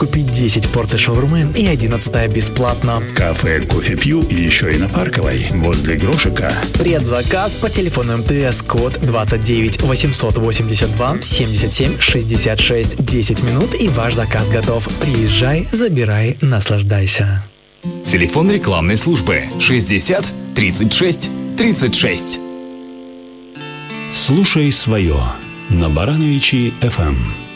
Купить 10 порций шаурмы и 11 бесплатно. Кафе «Кофе пью» еще и на Парковой, возле Грошика. Предзаказ по телефону МТС, код 29 882 77 66. 10 минут и ваш заказ готов. Приезжай, забирай, наслаждайся. Телефон рекламной службы 60 36 36. Слушай свое на Барановичи FM.